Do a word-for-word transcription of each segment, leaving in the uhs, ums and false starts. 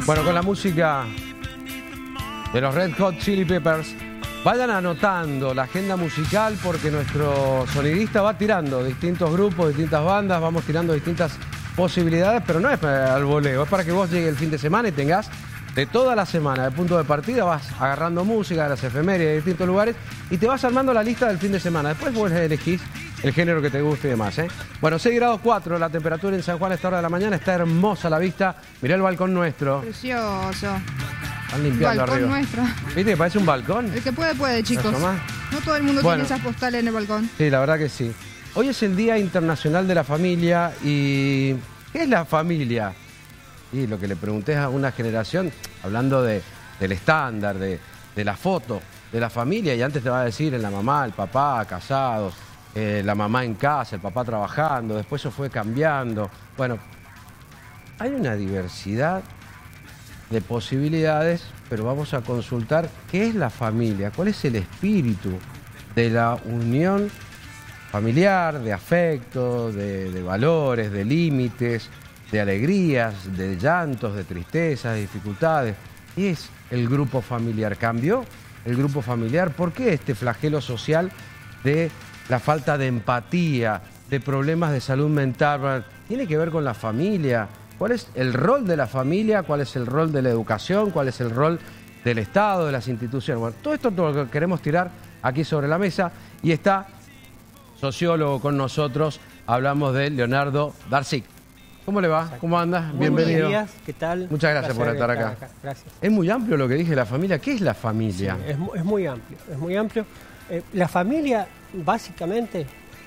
Bueno, con la música de los Red Hot Chili Peppers, vayan anotando la agenda musical porque nuestro sonidista va tirando distintos grupos, distintas bandas, vamos tirando distintas posibilidades, pero no es al voleo, es para que vos llegue el fin de semana y tengas de toda la semana, de punto de partida, vas agarrando música de las efemérides de distintos lugares y te vas armando la lista del fin de semana. Después vos elegís el género que te guste y demás, ¿eh? Bueno, seis grados cuatro, la temperatura en San Juan a esta hora de la mañana, está hermosa la vista. Mirá el balcón nuestro. Precioso. Están limpiando balcón arriba. nuestro. ¿Viste? Parece un balcón. El que puede, puede, chicos. No todo el mundo bueno, tiene esas postales en el balcón. Sí, la verdad que sí. Hoy es el Día Internacional de la Familia y... ¿qué es la familia? Y lo que le pregunté a una generación, hablando de, del estándar, de, de la foto, de la familia, y antes te va a decir en la mamá, el papá, casados, eh, la mamá en casa, el papá trabajando, después eso fue cambiando. Bueno, hay una diversidad de posibilidades, pero vamos a consultar qué es la familia, cuál es el espíritu de la unión familiar, de afecto, de, de valores, de límites, de alegrías, de llantos, de tristezas, de dificultades. ¿Qué es el grupo familiar? ¿Cambió el grupo familiar? ¿Por qué este flagelo social de la falta de empatía, de problemas de salud mental? ¿Tiene que ver con la familia? ¿Cuál es el rol de la familia? ¿Cuál es el rol de la educación? ¿Cuál es el rol del Estado, de las instituciones? Bueno, todo esto todo lo que queremos tirar aquí sobre la mesa y está sociólogo con nosotros. Hablamos de Leonardo Darcic. ¿Cómo le va? ¿Cómo anda? Muy Bienvenido. Buenos días, ¿qué tal? Muchas gracias por estar acá. acá. Gracias. Es muy amplio lo que dije, la familia. ¿Qué es la familia? Sí, es, es muy amplio, es muy amplio. Eh, la familia, básicamente,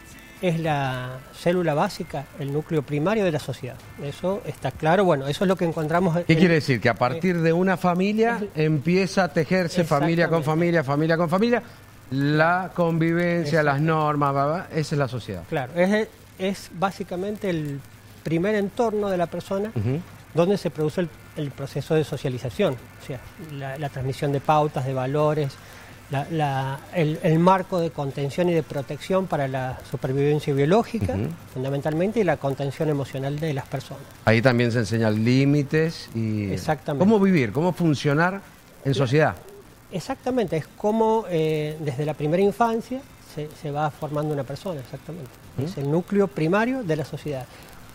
es la célula básica, el núcleo primario de la sociedad. Eso está claro. Bueno, eso es lo que encontramos... ¿Qué en, quiere decir? Que a partir de una familia es, empieza a tejerse familia con familia, familia con familia, la convivencia, las normas, bla, bla, esa es la sociedad. Claro, es, es básicamente el primer entorno de la persona uh-huh. donde se produce el, el proceso de socialización, o sea, la, la transmisión de pautas, de valores, la, la, el, el marco de contención y de protección para la supervivencia biológica, uh-huh. fundamentalmente, y la contención emocional de las personas. Ahí también se enseñan límites y exactamente. Cómo vivir, cómo funcionar en sociedad. Exactamente, es como eh, desde la primera infancia se, se va formando una persona, exactamente. ¿Mm? Es el núcleo primario de la sociedad.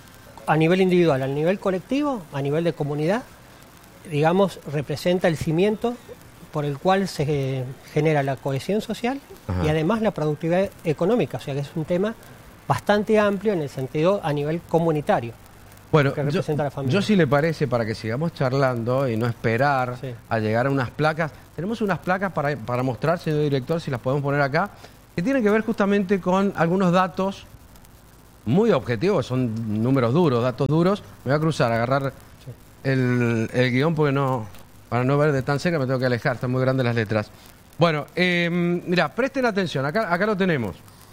A nivel individual, a nivel colectivo, a nivel de comunidad, digamos, representa el cimiento por el cual se genera la cohesión social Ajá. y además la productividad económica, o sea que es un tema bastante amplio en el sentido a nivel comunitario. Bueno, yo, yo si le parece, para que sigamos charlando y no esperar sí. a llegar a unas placas, tenemos unas placas para, para mostrar, señor director, si las podemos poner acá, que tienen que ver justamente con algunos datos muy objetivos, son números duros, datos duros. Me voy a cruzar, a agarrar sí. el, el guión porque no, para no ver de tan cerca me tengo que alejar, están muy grandes las letras. Bueno, eh, mira, presten atención, acá, acá lo tenemos.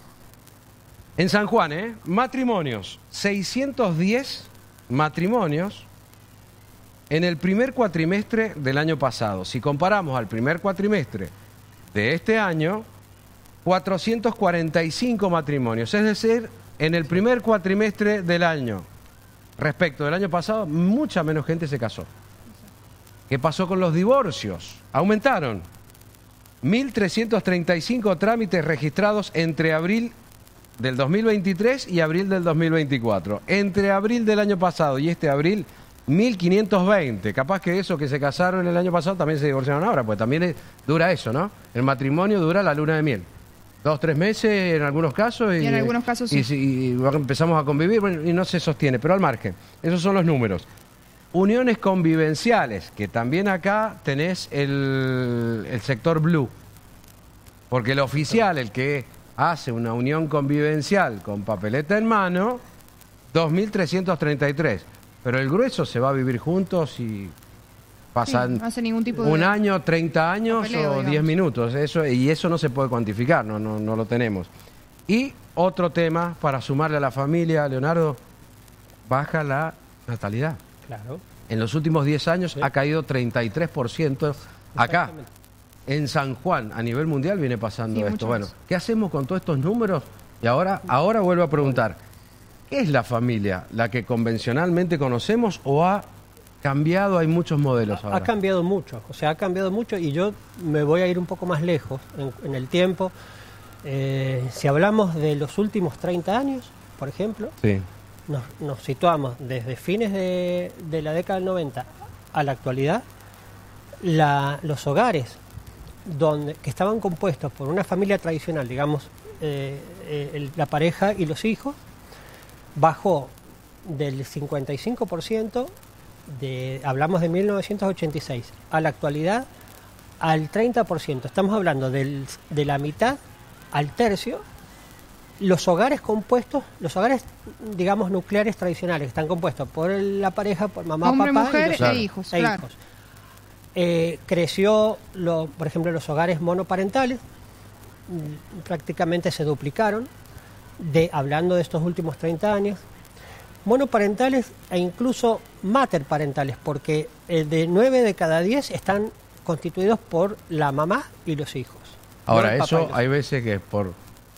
En San Juan, ¿eh? Matrimonios, seiscientos diez matrimonios en el primer cuatrimestre del año pasado. Si comparamos al primer cuatrimestre de este año, cuatrocientos cuarenta y cinco matrimonios, es decir, en el primer cuatrimestre del año, respecto del año pasado, mucha menos gente se casó. ¿Qué pasó con los divorcios? Aumentaron. mil trescientos treinta y cinco trámites registrados entre abril del dos mil veintitrés y abril del dos mil veinticuatro. Entre abril del año pasado y este abril, mil quinientos veinte. Capaz que esos que se casaron el año pasado también se divorciaron ahora, pues también es, dura eso, ¿no? El matrimonio dura la luna de miel. Dos, tres meses en algunos casos. Y, y en algunos casos sí. Y, y empezamos a convivir bueno, y no se sostiene, pero al margen. Esos son los números. Uniones convivenciales, que también acá tenés el, el sector blue. Porque el oficial, el que hace una unión convivencial con papeleta en mano, dos mil trescientos treinta y tres. Pero el grueso se va a vivir juntos y pasan sí, no hace ningún tipo un de año, treinta años papeleo, o diez minutos. Eso, y eso no se puede cuantificar, no, no, no lo tenemos. Y otro tema para sumarle a la familia, Leonardo, baja la natalidad. Claro. En los últimos diez años sí. ha caído treinta y tres por ciento acá. En San Juan, a nivel mundial, viene pasando sí, esto. Bueno, ¿qué hacemos con todos estos números? Y ahora, ahora vuelvo a preguntar, ¿qué es la familia? ¿La que convencionalmente conocemos o ha cambiado, hay muchos modelos ha, ahora. Ha cambiado mucho, o sea, ha cambiado mucho y yo me voy a ir un poco más lejos en, en el tiempo. Eh, si hablamos de los últimos treinta años, por ejemplo, sí. nos, nos situamos desde fines de, de la década del noventa a la actualidad, la, los hogares donde, que estaban compuestos por una familia tradicional, digamos, eh, eh, el, la pareja y los hijos, bajó del cincuenta y cinco por ciento, de, hablamos de mil novecientos ochenta y seis, a la actualidad al treinta por ciento. Estamos hablando del, de la mitad al tercio. Los hogares compuestos, los hogares, digamos, nucleares tradicionales, están compuestos por la pareja, por mamá, hombre, papá mujer y los, e claro. hijos. E claro. hijos. Eh, creció, lo, por ejemplo, los hogares monoparentales, mm, prácticamente se duplicaron, de, hablando de estos últimos treinta años, monoparentales e incluso materparentales, porque eh, de nueve de cada diez están constituidos por la mamá y los hijos. Ahora, no eso hay veces que es por,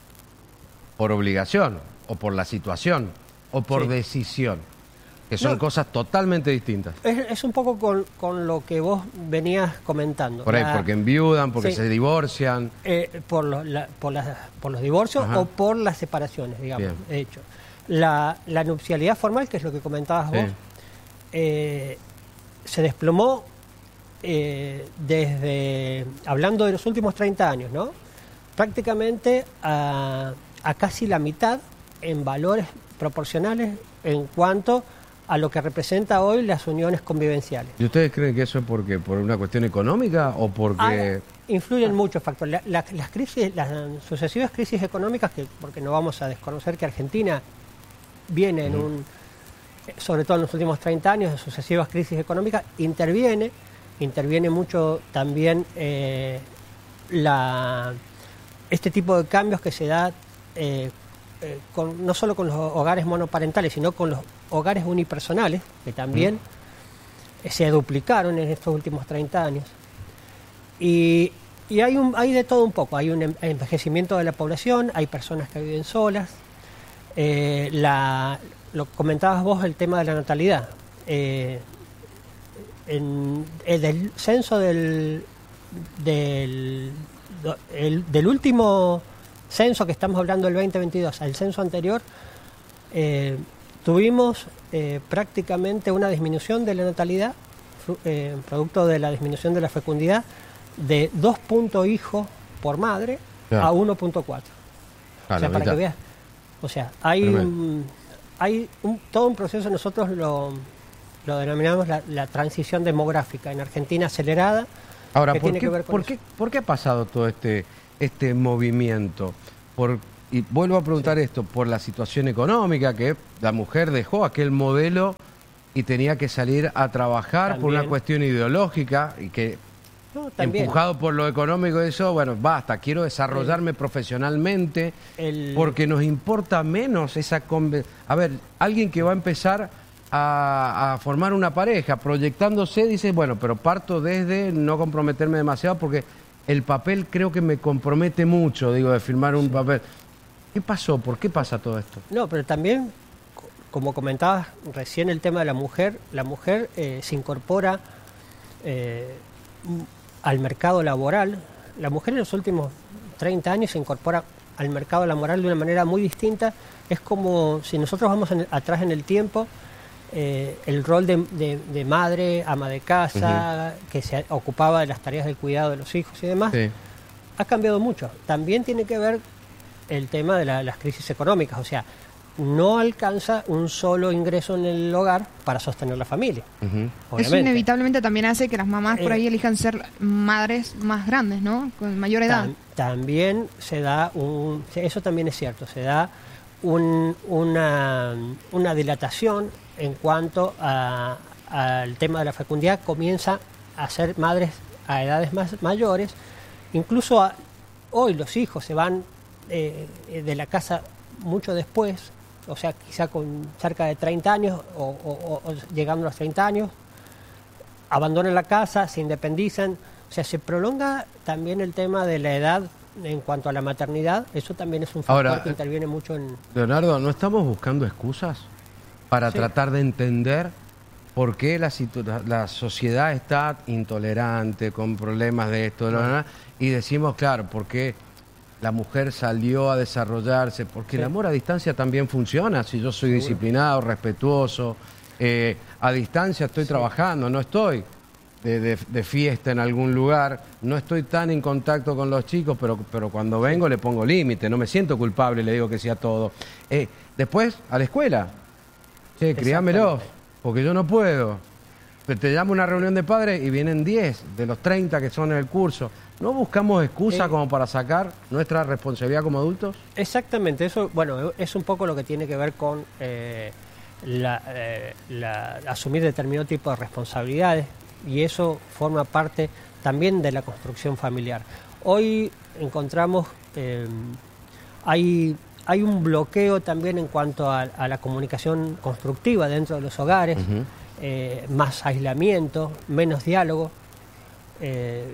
por obligación, o por la situación, o por sí. decisión, que son no, cosas totalmente distintas. Es, es un poco con, con lo que vos venías comentando. Por ahí, la, porque enviudan, porque sí, se divorcian. Eh, por, lo, la, por, la, por los divorcios Ajá. o por las separaciones, digamos, Bien. de hecho. La, la nupcialidad formal, que es lo que comentabas sí. vos, eh, se desplomó eh, desde, hablando de los últimos treinta años, ¿no? Prácticamente a, a casi la mitad en valores proporcionales en cuanto a lo que representa hoy las uniones convivenciales. ¿Y ustedes creen que eso es porque por una cuestión económica o porque...? Ah, influyen ah. muchos factores. La, la, las crisis, las sucesivas crisis económicas, que porque no vamos a desconocer que Argentina viene en un, sobre todo en los últimos treinta años, de sucesivas crisis económicas, interviene, interviene mucho también eh, la, este tipo de cambios que se da eh, eh, con, no solo con los hogares monoparentales, sino con los hogares unipersonales, que también mm. se duplicaron en estos últimos treinta años. Y, y hay, un, hay de todo un poco, hay un envejecimiento de la población, hay personas que viven solas. Eh, la, lo comentabas vos, el tema de la natalidad. Eh, en el del censo del, del, el, del último censo que estamos hablando del veinte veintidós al censo anterior, eh, tuvimos eh, prácticamente una disminución de la natalidad, eh, producto de la disminución de la fecundidad, de dos puntos hijos por madre claro. a uno punto cuatro. O sea, para que veas. O sea, hay, un, hay un, todo un proceso, nosotros lo, lo denominamos la, la transición demográfica en Argentina acelerada. Ahora, ¿por, qué, ¿por, qué, ¿por qué ha pasado todo este, este movimiento? Por, y vuelvo a preguntar sí. esto, por la situación económica, que la mujer dejó aquel modelo y tenía que salir a trabajar También. por una cuestión ideológica y que... No, empujado por lo económico y eso, bueno, basta, quiero desarrollarme el, profesionalmente el, porque nos importa menos esa... Conven... A ver, alguien que va a empezar a, a formar una pareja, proyectándose, dice, bueno, pero parto desde no comprometerme demasiado porque el papel creo que me compromete mucho, digo, de firmar un sí. papel. ¿Qué pasó? ¿Por qué pasa todo esto? No, pero también, como comentabas recién el tema de la mujer, la mujer eh, se incorpora... Eh, al mercado laboral. La mujer en los últimos treinta años se incorpora al mercado laboral de una manera muy distinta. Es como si nosotros vamos en, atrás en el tiempo, eh, el rol de, de, de madre, ama de casa, uh-huh. que se ocupaba de las tareas del cuidado de los hijos y demás, sí. ha cambiado mucho. También tiene que ver el tema de la, las crisis económicas, o sea, no alcanza un solo ingreso en el hogar para sostener la familia. Uh-huh. Eso inevitablemente también hace que las mamás eh, por ahí elijan ser madres más grandes, ¿no? Con mayor edad. Tam, también se da un... Eso también es cierto, se da un, una, una dilatación en cuanto al tema de la fecundidad. Comienza a ser madres a edades más mayores. Incluso a, hoy los hijos se van eh, de la casa mucho después, o sea, quizá con cerca de treinta años o, o, o llegando a los treinta años, abandonan la casa, se independizan, o sea, se prolonga también el tema de la edad en cuanto a la maternidad. Eso también es un factor Ahora, que interviene mucho en... Leonardo, ¿no estamos buscando excusas para sí. tratar de entender por qué la, la sociedad está intolerante, con problemas de esto, de lo demás, y decimos, claro, ¿por qué la mujer salió a desarrollarse? Porque sí. El amor a distancia también funciona, si yo soy Seguro. disciplinado, respetuoso, eh, a distancia estoy sí. trabajando, no estoy de, de, de fiesta en algún lugar, no estoy tan en contacto con los chicos, pero, pero cuando vengo sí. le pongo límite, no me siento culpable, le digo que sí a todo. Eh, después, a la escuela, che, criámelo, porque yo no puedo. Te llamo a una reunión de padres y vienen diez de los treinta que son en el curso. ¿No buscamos excusa eh, como para sacar nuestra responsabilidad como adultos? Exactamente, eso, bueno, es un poco lo que tiene que ver con eh, la, eh, la, asumir determinado tipo de responsabilidades, y eso forma parte también de la construcción familiar. Hoy encontramos, eh, hay, hay un bloqueo también en cuanto a, a la comunicación constructiva dentro de los hogares, uh-huh. eh, más aislamiento, menos diálogo. Eh,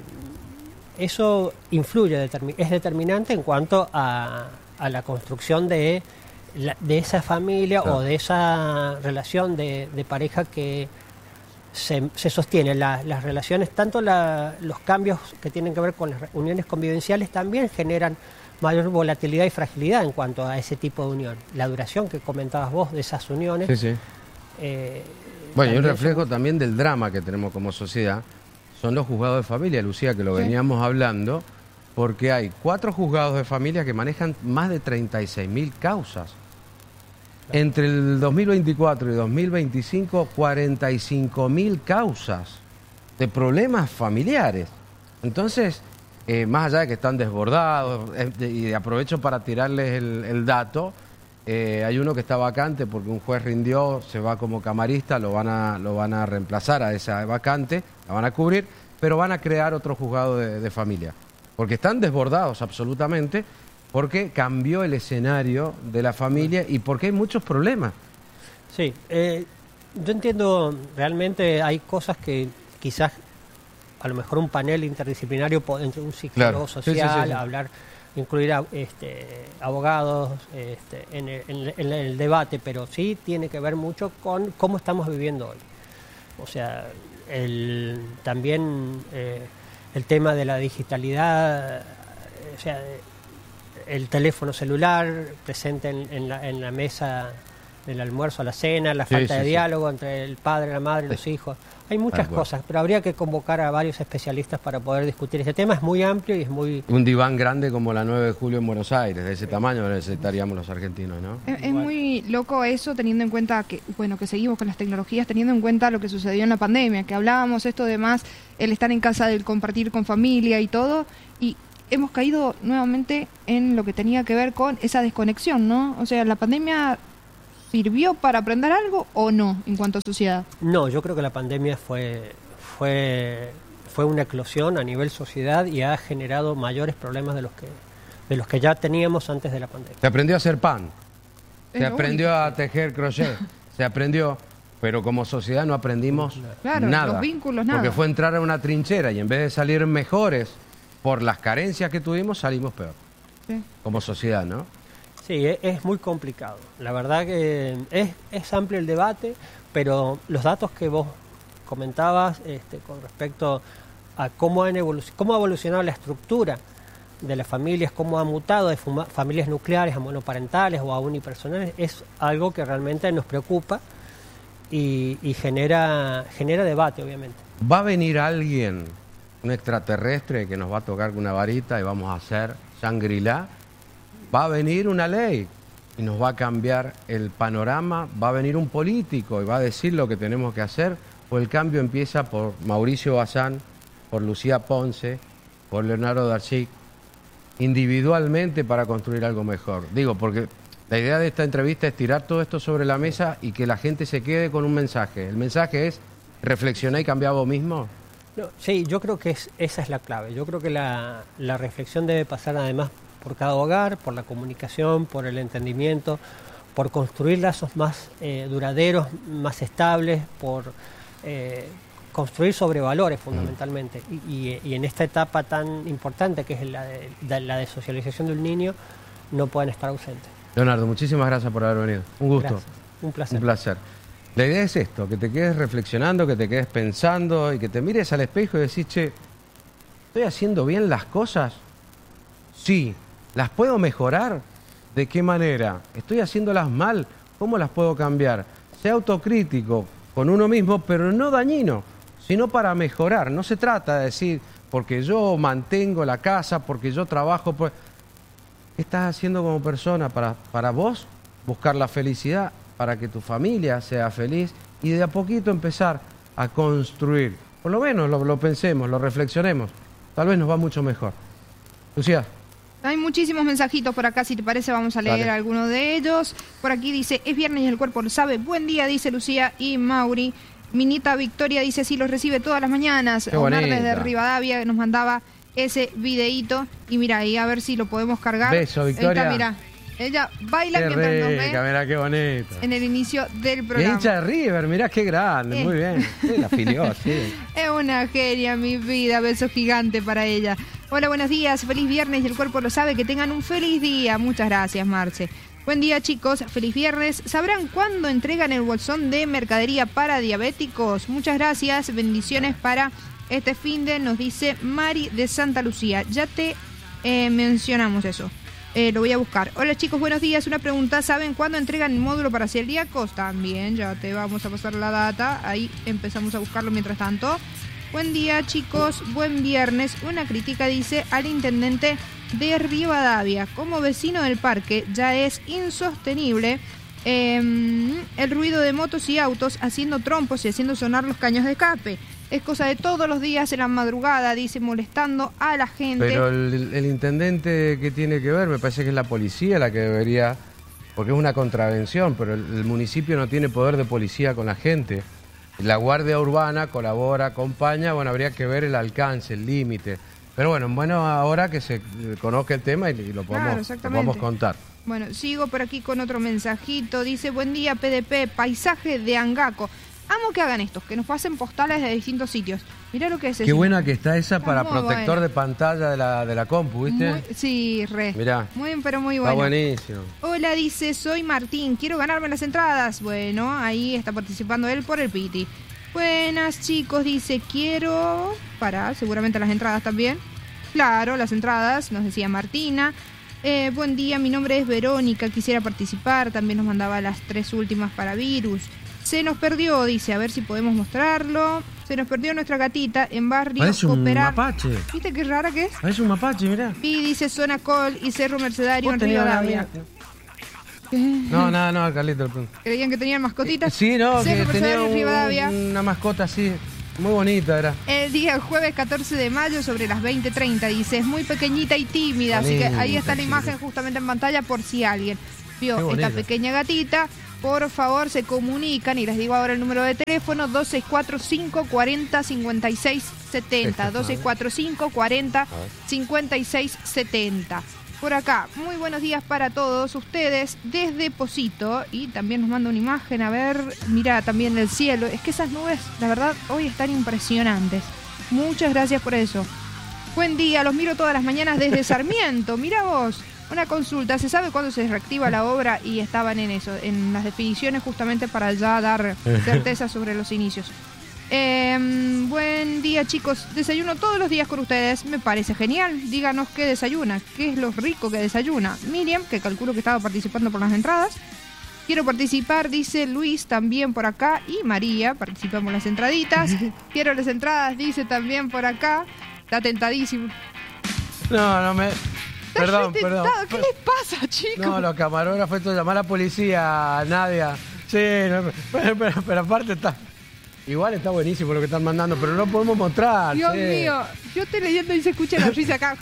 Eso influye, es determinante en cuanto a, a la construcción de, la, de esa familia claro. o de esa relación de, de pareja que se, se sostiene. La, las relaciones, tanto la, los cambios que tienen que ver con las uniones convivenciales también generan mayor volatilidad y fragilidad en cuanto a ese tipo de unión. La duración que comentabas vos de esas uniones. Sí, sí. Eh, bueno, y un reflejo eso... también del drama que tenemos como sociedad. Son los juzgados de familia, Lucía, que lo sí. veníamos hablando, porque hay cuatro juzgados de familia que manejan más de treinta y seis mil causas. Claro. Entre el dos mil veinticuatro y dos mil veinticinco, cuarenta y cinco mil causas de problemas familiares. Entonces, eh, más allá de que están desbordados, eh, de, y aprovecho para tirarles el, el dato, eh, hay uno que está vacante porque un juez rindió, se va como camarista, lo van a, lo van a reemplazar a esa vacante, la van a cubrir, pero van a crear otro juzgado de, de familia. Porque están desbordados absolutamente, porque cambió el escenario de la familia y porque hay muchos problemas. Sí, eh, yo entiendo, realmente hay cosas que quizás a lo mejor un panel interdisciplinario entre un psicólogo claro. social, sí, sí, sí, sí. hablar, incluir a, este, abogados este, en, el, en, el, en el debate, pero sí tiene que ver mucho con cómo estamos viviendo hoy. O sea, el, también eh, el tema de la digitalidad, o sea, el teléfono celular presente en, en, la, en la mesa del almuerzo a la cena, la falta sí, sí, de diálogo sí. entre el padre, la madre y sí. los hijos. Hay muchas cosas, pero habría que convocar a varios especialistas para poder discutir este tema. Es muy amplio y es muy... Un diván grande como la nueve de julio en Buenos Aires, de ese sí. tamaño necesitaríamos los argentinos, ¿no? Es, es muy loco eso, teniendo en cuenta que, bueno, que seguimos con las tecnologías, teniendo en cuenta lo que sucedió en la pandemia, que hablábamos esto de más, el estar en casa, el compartir con familia y todo, y hemos caído nuevamente en lo que tenía que ver con esa desconexión, ¿no? O sea, la pandemia... ¿sirvió para aprender algo o no en cuanto a sociedad? No, yo creo que la pandemia fue, fue, fue una eclosión a nivel sociedad y ha generado mayores problemas de los que, de los que ya teníamos antes de la pandemia. Se aprendió a hacer pan, es se aprendió único. a tejer crochet, se aprendió, pero como sociedad no aprendimos claro, nada. Los vínculos, nada. Porque fue entrar a una trinchera y en vez de salir mejores por las carencias que tuvimos, salimos peor. Sí. Como sociedad, ¿no? Sí, es muy complicado. La verdad que es, es amplio el debate, pero los datos que vos comentabas este, con respecto a cómo, han evoluc- cómo ha evolucionado la estructura de las familias, cómo ha mutado de fuma- familias nucleares a monoparentales o a unipersonales, es algo que realmente nos preocupa y, y genera, genera debate, obviamente. ¿Va a venir alguien, un extraterrestre, que nos va a tocar con una varita y vamos a hacer Shangri-La? Va a venir una ley y nos va a cambiar el panorama, va a venir un político y va a decir lo que tenemos que hacer, o el cambio empieza por Mauricio Bazán, por Lucía Ponce, por Leonardo Darcic, individualmente para construir algo mejor. Digo, porque la idea de esta entrevista es tirar todo esto sobre la mesa y que la gente se quede con un mensaje. El mensaje es, reflexioná y cambia vos mismo. No, sí, yo creo que es, esa es la clave. Yo creo que la, la reflexión debe pasar además por cada hogar, por la comunicación, por el entendimiento, por construir lazos más eh, duraderos, más estables, por eh, construir sobre valores fundamentalmente. Mm. Y, y, y en esta etapa tan importante que es la de, de, la de socialización de un niño, no pueden estar ausentes. Leonardo, muchísimas gracias por haber venido. Un gusto. Gracias. Un placer. Un placer. La idea es esto, que te quedes reflexionando, que te quedes pensando y que te mires al espejo y decís, che, ¿estoy haciendo bien las cosas? Sí. ¿Las puedo mejorar? ¿De qué manera? ¿Estoy haciéndolas mal? ¿Cómo las puedo cambiar? Sea autocrítico con uno mismo, pero no dañino, sino para mejorar. No se trata de decir, porque yo mantengo la casa, porque yo trabajo... Por... ¿Qué estás haciendo como persona para, para vos buscar la felicidad, para que tu familia sea feliz y de a poquito empezar a construir? Por lo menos lo, lo pensemos, lo reflexionemos. Tal vez nos va mucho mejor. Lucía. Hay muchísimos mensajitos por acá, si te parece vamos a leer Dale. algunos de ellos. Por aquí dice, es viernes y el cuerpo lo sabe. Buen día, dice Lucía y Mauri. Minita Victoria dice, sí, los recibe todas las mañanas. Omar desde Rivadavia nos mandaba ese videíto. Y mira, ahí a ver si lo podemos cargar. Beso, Victoria. Está, mira, ella baila qué mientras rica, nos ve. Mirá qué bonito. En el inicio del programa. Y hincha de River, mirá qué grande, eh. muy bien. Sí, la afilió, sí. Es una genia, mi vida. Beso gigante para ella. Hola, buenos días. Feliz viernes y el cuerpo lo sabe. Que tengan un feliz día. Muchas gracias, Marce. Buen día, chicos. Feliz viernes. ¿Sabrán cuándo entregan el bolsón de mercadería para diabéticos? Muchas gracias. Bendiciones para este finde, nos dice Mari de Santa Lucía. Ya te eh, mencionamos eso. Eh, lo voy a buscar. Hola, chicos. Buenos días. Una pregunta. ¿Saben cuándo entregan el módulo para celíacos? También, ya te vamos a pasar la data. Ahí empezamos a buscarlo mientras tanto. Buen día, chicos. Buen viernes. Una crítica dice al intendente de Rivadavia. Como vecino del parque ya es insostenible eh, el ruido de motos y autos haciendo trompos y haciendo sonar los caños de escape. Es cosa de todos los días en la madrugada, dice, molestando a la gente. Pero el, el intendente, ¿qué tiene que ver? Me parece que es la policía la que debería, porque es una contravención, pero el, el municipio no tiene poder de policía con la gente. La Guardia Urbana colabora, acompaña, bueno, habría que ver el alcance, el límite. Pero bueno, bueno, ahora que se conozca el tema y, y lo, podemos, claro, lo podemos contar. Bueno, sigo por aquí con otro mensajito. Dice, buen día, P D P, paisaje de Angaco. Amo que hagan esto, que nos pasen postales de distintos sitios. Mirá lo que es eso. Qué buena que está esa está para protector buena. de pantalla de la, de la compu, ¿viste? Muy, sí, re. Mirá. Muy bien, pero muy bueno. Está buenísimo. Hola, dice, soy Martín, quiero ganarme las entradas. Bueno, ahí está participando él por el Piti. Buenas, chicos, dice, quiero... Para, seguramente las entradas también. Claro, las entradas, nos decía Martina. Eh, buen día, mi nombre es Verónica, quisiera participar. También nos mandaba las tres últimas para Virus. Se nos perdió, dice, a ver si podemos mostrarlo. Se nos perdió nuestra gatita en barrio Parece Cooperar. Un mapache. ¿Viste qué rara que es? Parece un mapache, mirá. Y dice Zona Col y Cerro Mercedario en Rivadavia. No, nada, no, Carlito. ¿Creían que tenían mascotitas? Sí, no, Cerro que tenía un, Rivadavia. una mascota así, muy bonita era. El día jueves catorce de mayo sobre las veinte treinta, dice, es muy pequeñita y tímida, así que ahí está la imagen justamente en pantalla por si alguien vio esta pequeña gatita. Por favor, se comunican y les digo ahora el número de teléfono dos seis cuatro, cinco cuatro cero, cinco seis siete cero. dos seis cuatro, cinco cuatro cero, cinco seis siete cero. Por acá, muy buenos días para todos ustedes desde Pocito. Y también nos manda una imagen, a ver, mira también el cielo. Es que esas nubes, la verdad, hoy están impresionantes. Muchas gracias por eso. Buen día, los miro todas las mañanas desde Sarmiento. Mira vos. Una consulta, ¿se sabe cuándo se reactiva la obra? Y estaban en eso, en las definiciones justamente para ya dar certeza sobre los inicios. Eh, buen día, chicos. Desayuno todos los días con ustedes. Me parece genial. Díganos qué desayuna, qué es lo rico que desayuna. Miriam, que calculo que estaba participando por las entradas. Quiero participar, dice Luis, también por acá. Y María, participamos las entraditas. Quiero las entradas, dice también por acá. Está tentadísimo. No, no me... Perdón, perdón. ¿Qué les pasa, chicos? No, los camarógrafos, esto llamar a la policía, Nadia. Sí, no, pero, pero, pero aparte está... Igual está buenísimo lo que están mandando, pero no podemos mostrar. Dios sí. mío, yo estoy leyendo y se escucha la risa acá.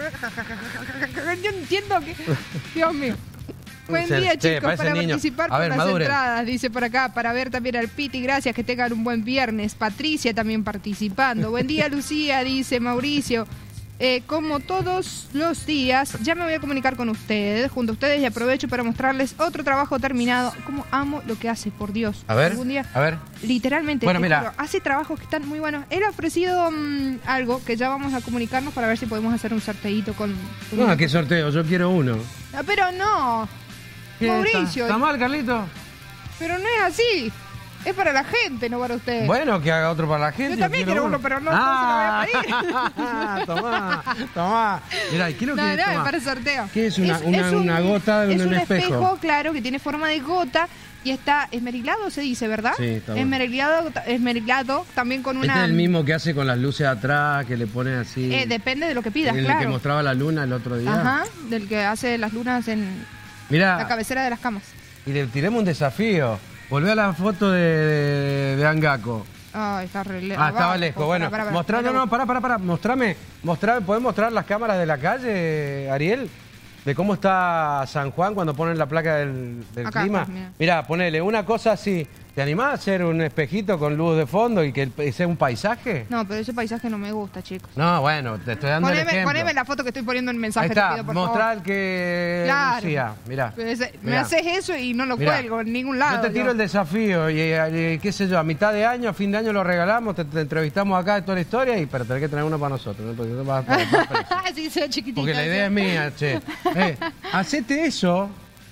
Yo entiendo que... Dios mío. Buen sí, día, sí, chicos, para niño. participar a por ver, las maduren. entradas, dice por acá, para ver también al Piti. Gracias, que tengan un buen viernes. Patricia también participando. Buen día, Lucía, dice Mauricio. Eh, como todos los días, ya me voy a comunicar con ustedes, junto a ustedes, y aprovecho para mostrarles otro trabajo terminado. Como amo lo que hace, por Dios. A ver, algún día, a ver. Literalmente, bueno, mira. Juro, hace trabajos que están muy buenos. Él ha ofrecido um, algo que ya vamos a comunicarnos para ver si podemos hacer un sorteíto con... con no, un... ¿qué sorteo? Yo quiero uno. No, pero no. Mauricio. ¿Está, ¿Está mal, Carlito? Pero no es así. Es para la gente, no para usted. Bueno, que haga otro para la gente. Yo también quiero uno, pero no, ah, no se lo voy a pedir. Tomá, tomá. Mirá, quiero no, que... No, tomá. es para el sorteo. ¿Qué es una, es, una, es un, una gota de es un, un espejo? espejo, claro, que tiene forma de gota y está esmerilado, se dice, ¿verdad? Sí, está bueno. Esmerilado, esmerilado también con una... Este es el mismo que hace con las luces atrás, que le pone así... Eh, depende de lo que pidas, el claro. que mostraba la luna el otro día. Ajá, del que hace las lunas en Mirá, la cabecera de las camas. y le tiremos un desafío. Volvé a la foto de, de, de Angaco. Ay, está re lejos. Ah, estaba lejos. Bueno, mostrar, no, no, pará, pará, pará. Mostrame, mostrame, ¿podés mostrar las cámaras de la calle, Ariel? De cómo está San Juan cuando ponen la placa del, del Acá, clima. pues, mira. Mirá, ponele una cosa así. ¿Te animás a hacer un espejito con luz de fondo y que el- sea un paisaje? No, pero ese paisaje no me gusta, chicos. No, bueno, te estoy dando el Poneme, ejemplo. poneme la foto que estoy poniendo en el mensaje. Ahí te está, pido, por mostrá favor. el que Claro. Lucía, mirá. Pero ese- Me mirá. haces eso y no lo Mirá. cuelgo en ningún lado. Yo te tiro yo. el desafío y, y, qué sé yo, a mitad de año, a fin de año lo regalamos, te, te entrevistamos acá de toda la historia, y pero tenés que tener uno para nosotros, ¿no? Porque no vas a estar preso. Sí, soy chiquitita. Porque la idea es mía, che. Eh, hacete eso.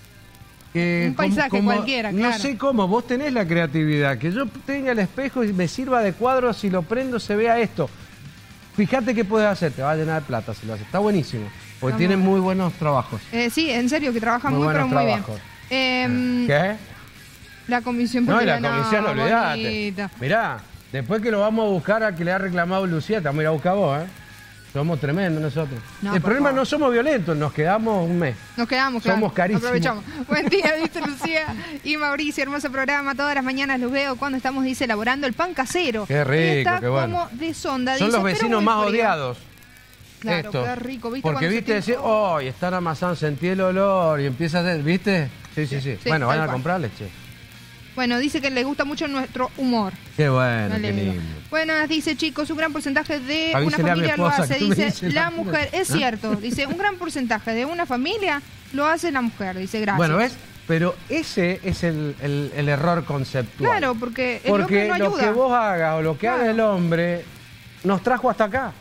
que Un paisaje como- cualquiera, No claro. sé cómo, vos tenés la creatividad. Que yo tenga el espejo y me sirva de cuadro, si lo prendo se vea esto. Fíjate qué puedes hacer, te va a llenar de plata si lo haces. Está buenísimo, porque Vamos. tiene muy buenos trabajos. Eh, sí, en serio, que trabaja muy, Muy pero buenos muy bien. trabajos. Eh, ¿Qué? La comisión No, y la porque comisión, no, olvidate. bonita. Mirá, después que lo vamos a buscar a que le ha reclamado Lucía, te vamos a ir a buscar vos, ¿eh? Somos tremendos nosotros. No, el por problema favor. no somos violentos, nos quedamos un mes. Nos quedamos, Somos claro. carísimos. Aprovechamos. Buen día, dice Lucía y Mauricio. Hermoso programa. Todas las mañanas los veo cuando estamos, dice, elaborando el pan casero. Qué rico, Está qué bueno. como de sonda. Son dice, los pero vecinos muy más frío. odiados. Claro, estos. qué rico. ¿Viste Porque cuando se viste decir, tiene- oh, están amasando, sentí el olor y empieza a hacer, ¿viste? Sí, sí, sí. Sí, bueno, tal van a cual. comprarle, che. Bueno, dice que le gusta mucho nuestro humor. Qué bueno, Me qué alegro. lindo. Buenas, dice, chicos, un gran porcentaje de Avísele una a mi familia lo esposa hace, que tú me dice dices la la- mujer. Es ¿Ah? cierto, dice, un gran porcentaje de una familia lo hace la mujer, dice, gracias. Bueno, ¿ves? Pero ese es el, el- el error conceptual. Claro, porque el Porque hombre no lo ayuda. que vos hagas o lo que Claro. haga el hombre nos trajo hasta acá.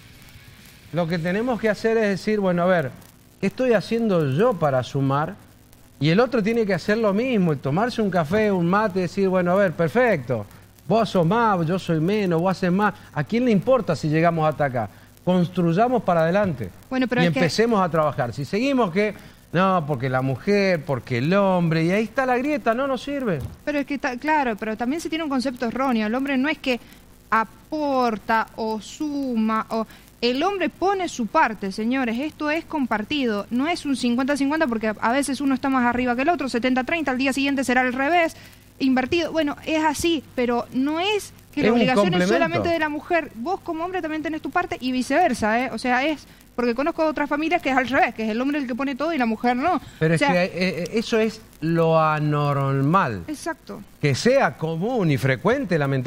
Lo que tenemos que hacer es decir, bueno, a ver, ¿qué estoy haciendo yo para sumar? Y el otro tiene que hacer lo mismo, y tomarse un café, un mate y decir, bueno, a ver, perfecto. Vos sos más, yo soy menos, vos haces más. ¿A quién le importa si llegamos hasta acá? Construyamos para adelante. Bueno, pero y es que- empecemos a trabajar. Si seguimos que, no, porque la mujer, porque el hombre, y ahí está la grieta, no nos sirve. Pero es que está claro, pero también se tiene un concepto erróneo. El hombre no es que aporta o suma o el hombre pone su parte, señores. Esto es compartido. No es un cincuenta cincuenta porque a veces uno está más arriba que el otro, setenta treinta, al día siguiente será al revés, invertido. Bueno, es así, pero no es que Es la un obligación es complemento. solamente de la mujer. Vos como hombre también tenés tu parte y viceversa, ¿eh? O sea, es porque conozco otras familias que es al revés, que es el hombre el que pone todo y la mujer no. Pero O es sea, que eh, eso es lo anormal. exacto. Que sea común y frecuente, lamentablemente.